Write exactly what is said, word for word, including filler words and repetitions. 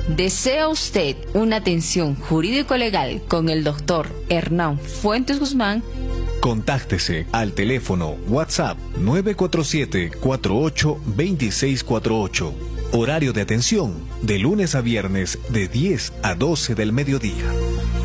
¿Desea usted una atención jurídico-legal con el doctor Hernán Fuentes Guzmán? Contáctese al teléfono WhatsApp nueve cuatro siete, cuatro ocho, dos seis cuatro ocho. Horario de atención de lunes a viernes de diez a doce del mediodía.